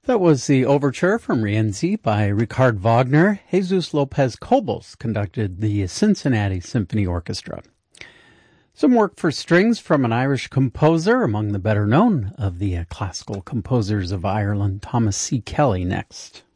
That was the overture from Rienzi by Richard Wagner. Jesus Lopez Cobos conducted the Cincinnati Symphony Orchestra. Some work for strings from an Irish composer, among the better known of the classical composers of Ireland, Thomas C. Kelly, next.